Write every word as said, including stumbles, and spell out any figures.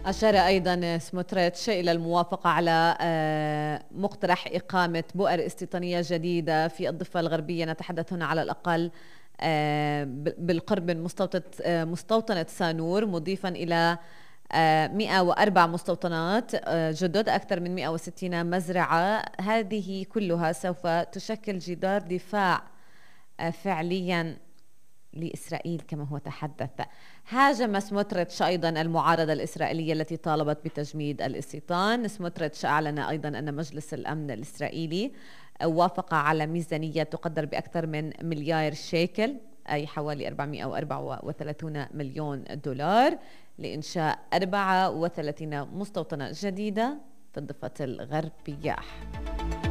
أشار أيضا سموتريتش إلى الموافقة على مقترح إقامة بؤر استيطانية جديدة في الضفة الغربية. نتحدث هنا على الأقل بالقرب من مستوطنة سانور، مضيفا إلى مئة وأربع مستوطنات جدد، أكثر من مئة وستين مزرعة. هذه كلها سوف تشكل جدار دفاع فعليا لإسرائيل كما هو تحدث. هاجم سموتريتش أيضا المعارضة الإسرائيلية التي طالبت بتجميد الاستيطان. سموتريتش أعلن أيضا أن مجلس الأمن الإسرائيلي وافق على ميزانية تقدر بأكثر من مليار شيكل، أي حوالي أربعمئة وأربعة وثلاثين مليون دولار، لإنشاء أربعة وثلاثين مستوطنة جديدة في الضفة الغربية.